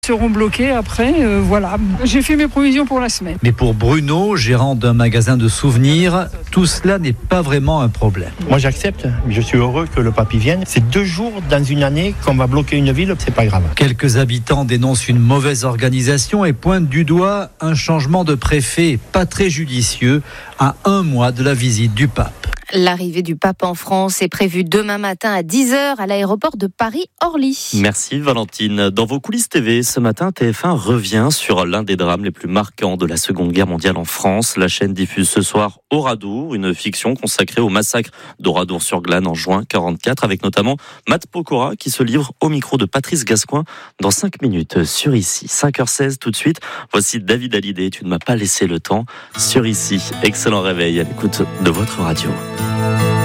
seront bloqués après, voilà. J'ai fait mes provisions pour la semaine. Mais pour Bruno, gérant d'un magasin de souvenirs, tout cela n'est pas vraiment un problème. Moi j'accepte, je suis heureux que le papy vienne. C'est 2 jours dans une année qu'on va bloquer une ville, c'est pas grave. Quelques habitants dénoncent une mauvaise organisation et pointent du doigt un changement de préfet pas très judicieux à 1 mois de la visite du pape. L'arrivée du pape en France est prévue demain matin à 10h à l'aéroport de Paris-Orly. Merci Valentine. Dans vos coulisses TV, ce matin, TF1 revient sur l'un des drames les plus marquants de la Seconde Guerre mondiale en France. La chaîne diffuse ce soir Oradour, une fiction consacrée au massacre d'Oradour-sur-Glane en juin 1944, avec notamment Matt Pokora qui se livre au micro de Patrice Gascoigne dans 5 minutes sur Ici. 5h16 tout de suite. Voici David Hallyday, Tu ne m'as pas laissé le temps sur Ici. Excellent réveil à l'écoute de votre radio.